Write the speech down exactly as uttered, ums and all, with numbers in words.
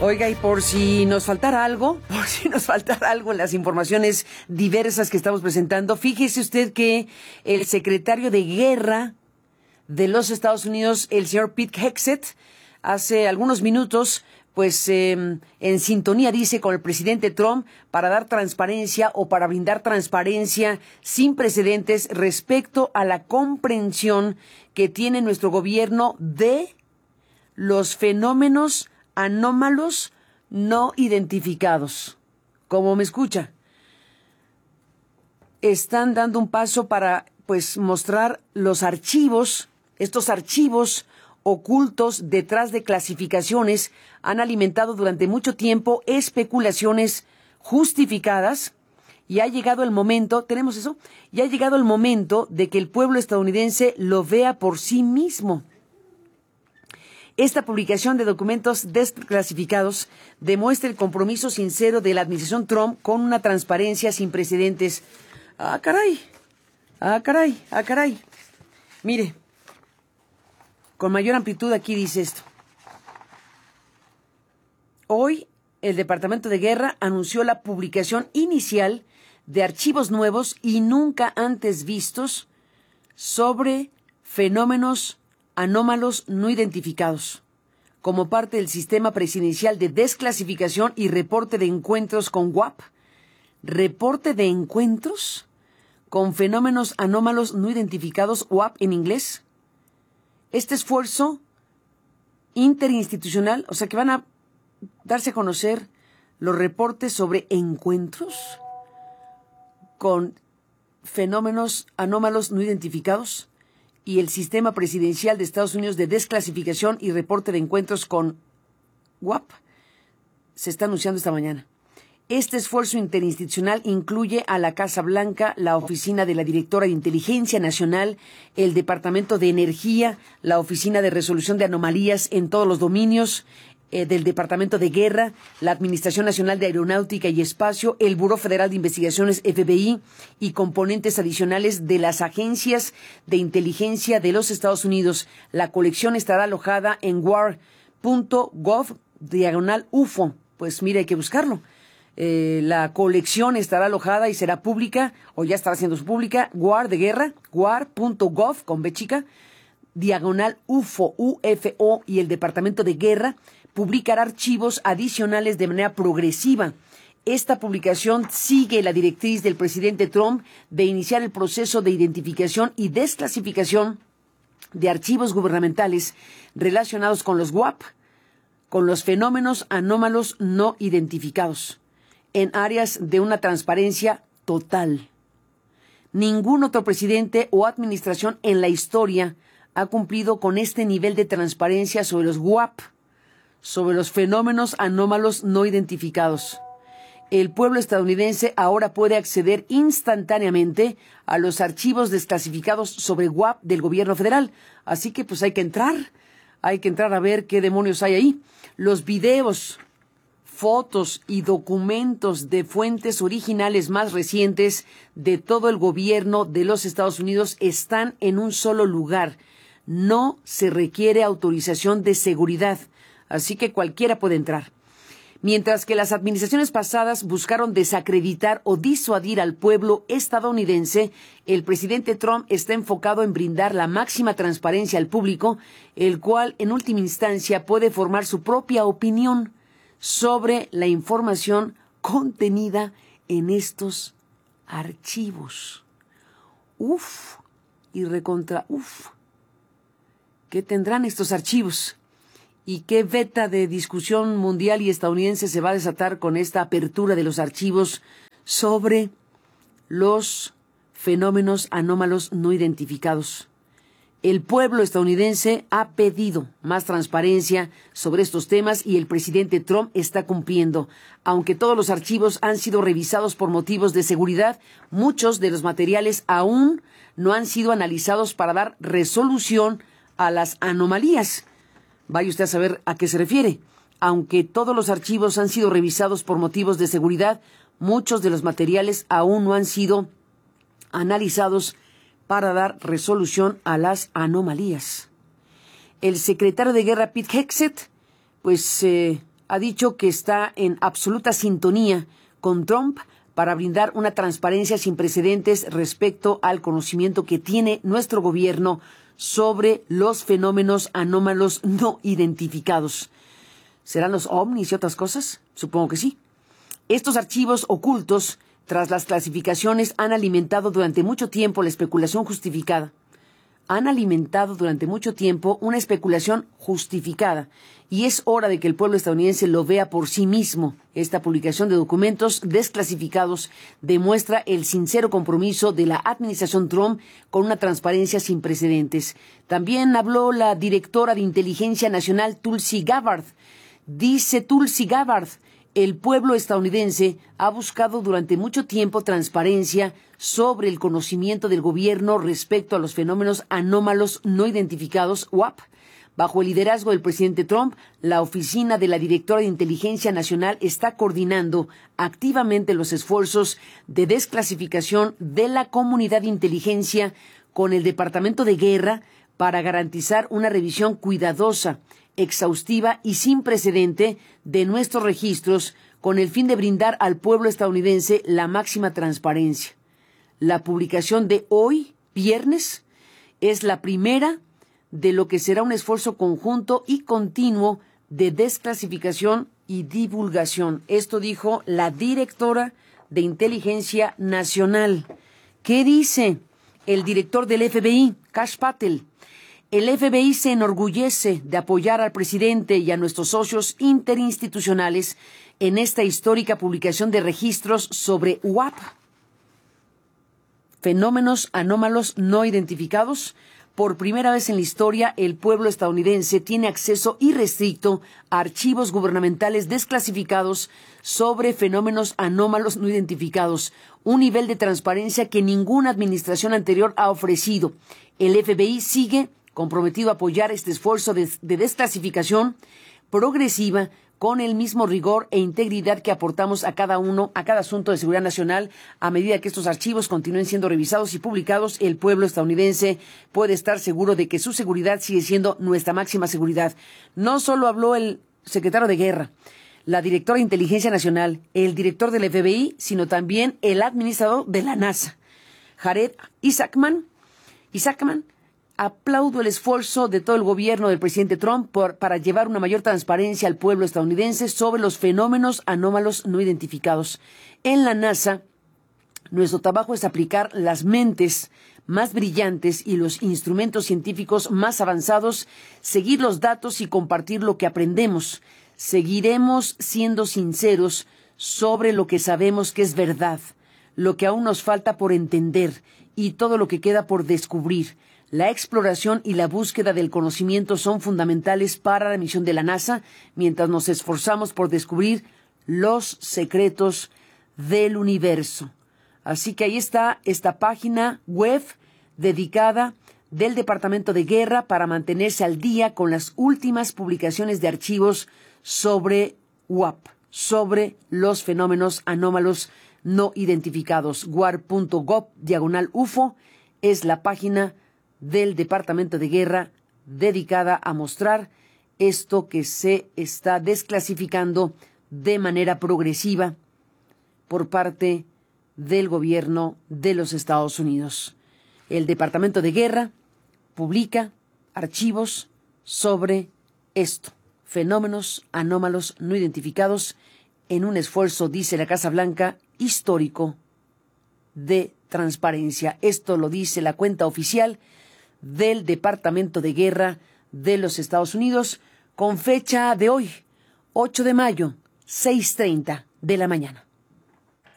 Oiga, y por si nos faltara algo, por si nos faltara algo en las informaciones diversas que estamos presentando, fíjese usted que el secretario de Guerra de los Estados Unidos, el señor Pete Hegseth, hace algunos minutos, pues eh, en sintonía, dice, con el presidente Trump para dar transparencia o para brindar transparencia sin precedentes respecto a la comprensión que tiene nuestro gobierno de los fenómenos anómalos no identificados. ¿Cómo me escucha? Están dando un paso para, pues, mostrar los archivos, estos archivos ocultos detrás de clasificaciones han alimentado durante mucho tiempo especulaciones justificadas y ha llegado el momento, ¿tenemos eso? Y ha llegado el momento de que el pueblo estadounidense lo vea por sí mismo. Esta publicación de documentos desclasificados demuestra el compromiso sincero de la administración Trump con una transparencia sin precedentes. Ah, caray, ah, caray, ah, caray. Mire, con mayor amplitud aquí dice esto. Hoy el Departamento de Guerra anunció la publicación inicial de archivos nuevos y nunca antes vistos sobre fenómenos anómalos no identificados, como parte del sistema presidencial de desclasificación y reporte de encuentros con W A P. ¿Reporte de encuentros con fenómenos anómalos no identificados, W A P en inglés? Este esfuerzo interinstitucional, o sea que van a darse a conocer los reportes sobre encuentros con fenómenos anómalos no identificados y el sistema presidencial de Estados Unidos de desclasificación y reporte de encuentros con W A P se está anunciando esta mañana. Este esfuerzo interinstitucional incluye a la Casa Blanca, la Oficina de la Directora de Inteligencia Nacional, el Departamento de Energía, la Oficina de Resolución de Anomalías en todos los dominios eh, del Departamento de Guerra, la Administración Nacional de Aeronáutica y Espacio, el Buró Federal de Investigaciones F B I y componentes adicionales de las agencias de inteligencia de los Estados Unidos. La colección estará alojada en war punto gov diagonal U F O. Pues mire, hay que buscarlo. Eh, la colección estará alojada y será pública, o ya estará siendo pública, war de guerra, war punto gov, con B chica, diagonal U F O, U F O, y el Departamento de Guerra publicará archivos adicionales de manera progresiva. Esta publicación sigue la directriz del presidente Trump de iniciar el proceso de identificación y desclasificación de archivos gubernamentales relacionados con los W A P, con los fenómenos anómalos no identificados, en áreas de una transparencia total. Ningún otro presidente o administración en la historia ha cumplido con este nivel de transparencia sobre los W A P, sobre los fenómenos anómalos no identificados. El pueblo estadounidense ahora puede acceder instantáneamente a los archivos desclasificados sobre W A P del gobierno federal. Así que pues hay que entrar, hay que entrar a ver qué demonios hay ahí. Los videos, fotos y documentos de fuentes originales más recientes de todo el gobierno de los Estados Unidos están en un solo lugar. No se requiere autorización de seguridad, así que cualquiera puede entrar. Mientras que las administraciones pasadas buscaron desacreditar o disuadir al pueblo estadounidense, el presidente Trump está enfocado en brindar la máxima transparencia al público, el cual en última instancia puede formar su propia opinión sobre la información contenida en estos archivos. Uf, y recontra, uf. ¿Qué tendrán estos archivos? ¿Y qué veta de discusión mundial y estadounidense se va a desatar con esta apertura de los archivos sobre los fenómenos anómalos no identificados? El pueblo estadounidense ha pedido más transparencia sobre estos temas y el presidente Trump está cumpliendo. Aunque todos los archivos han sido revisados por motivos de seguridad, muchos de los materiales aún no han sido analizados para dar resolución a las anomalías. Vaya usted a saber a qué se refiere. Aunque todos los archivos han sido revisados por motivos de seguridad, muchos de los materiales aún no han sido analizados para dar resolución a las anomalías. El secretario de Guerra, Pete Hegseth, pues eh, ha dicho que está en absoluta sintonía con Trump para brindar una transparencia sin precedentes respecto al conocimiento que tiene nuestro gobierno sobre los fenómenos anómalos no identificados. ¿Serán los ovnis y otras cosas? Supongo que sí. Estos archivos ocultos, tras las clasificaciones, han alimentado durante mucho tiempo la especulación justificada. Han alimentado durante mucho tiempo una especulación justificada, y es hora de que el pueblo estadounidense lo vea por sí mismo. Esta publicación de documentos desclasificados demuestra el sincero compromiso de la administración Trump con una transparencia sin precedentes. También habló la directora de Inteligencia Nacional, Tulsi Gabbard. Dice Tulsi Gabbard: el pueblo estadounidense ha buscado durante mucho tiempo transparencia sobre el conocimiento del gobierno respecto a los fenómenos anómalos no identificados, U A P. Bajo el liderazgo del presidente Trump, la oficina de la directora de Inteligencia Nacional está coordinando activamente los esfuerzos de desclasificación de la comunidad de inteligencia con el Departamento de Guerra para garantizar una revisión cuidadosa, exhaustiva y sin precedente de nuestros registros, con el fin de brindar al pueblo estadounidense la máxima transparencia. La publicación de hoy, viernes, es la primera de lo que será un esfuerzo conjunto y continuo de desclasificación y divulgación. Esto dijo la directora de Inteligencia Nacional. ¿Qué dice el director del F B I, Kash Patel? El F B I se enorgullece de apoyar al presidente y a nuestros socios interinstitucionales en esta histórica publicación de registros sobre U A P, fenómenos anómalos no identificados. Por primera vez en la historia, el pueblo estadounidense tiene acceso irrestricto a archivos gubernamentales desclasificados sobre fenómenos anómalos no identificados, un nivel de transparencia que ninguna administración anterior ha ofrecido. El F B I sigue comprometido a apoyar este esfuerzo de, de desclasificación progresiva con el mismo rigor e integridad que aportamos a cada uno, a cada asunto de seguridad nacional. A medida que estos archivos continúen siendo revisados y publicados, el pueblo estadounidense puede estar seguro de que su seguridad sigue siendo nuestra máxima seguridad. No solo habló el secretario de Guerra, la directora de Inteligencia Nacional, el director del F B I, sino también el administrador de la NASA, Jared Isaacman. Isaacman Aplaudo el esfuerzo de todo el gobierno del presidente Trump por, para llevar una mayor transparencia al pueblo estadounidense sobre los fenómenos anómalos no identificados. En la NASA, nuestro trabajo es aplicar las mentes más brillantes y los instrumentos científicos más avanzados, seguir los datos y compartir lo que aprendemos. Seguiremos siendo sinceros sobre lo que sabemos que es verdad, lo que aún nos falta por entender y todo lo que queda por descubrir. La exploración y la búsqueda del conocimiento son fundamentales para la misión de la NASA, mientras nos esforzamos por descubrir los secretos del universo. Así que ahí está esta página web dedicada del Departamento de Guerra para mantenerse al día con las últimas publicaciones de archivos sobre U A P, sobre los fenómenos anómalos no identificados. war.gov diagonal U F O es la página del Departamento de Guerra dedicada a mostrar esto que se está desclasificando de manera progresiva por parte del gobierno de los Estados Unidos. El Departamento de Guerra publica archivos sobre esto, fenómenos anómalos no identificados, en un esfuerzo, dice la Casa Blanca, histórico de transparencia. Esto lo dice la cuenta oficial del Departamento de Guerra de los Estados Unidos, con fecha de hoy, ocho de mayo, seis treinta de la mañana.